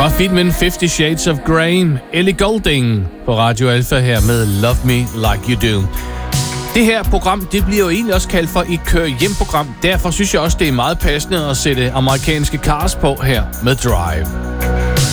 Fra filmen 50 Shades of Grey, Ellie Goulding på Radio Alpha her med Love Me Like You Do. Det her program, det bliver jo egentlig også kaldt for et kør-hjem-program. Derfor synes jeg også, det er meget passende at sætte amerikanske Cars på her med Drive.